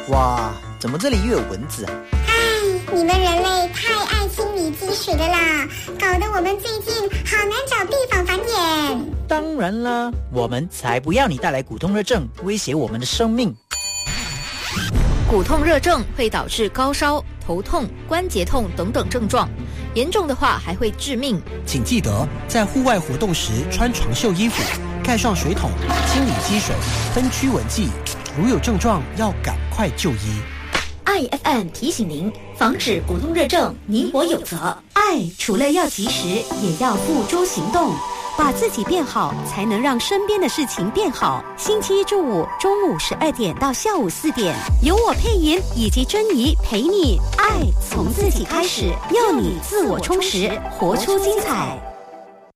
哇，怎么这里又有蚊子啊？ 你们人类太爱清理积水了啦，搞得我们最近好难找地方繁衍。 当然啦，我们才不要你带来骨痛热症，威胁我们的生命。 骨痛热症会导致高烧、头痛、关节痛等等症状，严重的话还会致命。 请记得在户外活动时穿长袖衣服，盖上水桶，清理积水，分驱蚊剂。如有症状，要赶快就医。 IFM 提醒您，防止骨痛热症，你我有责。爱除了要及时，也要付诸行动。 把自己变好，才能让身边的事情变好。星期一至五中午12点到下午4点，由我佩莹以及珍怡陪你。爱从自己开始，要你自我充实，活出精彩。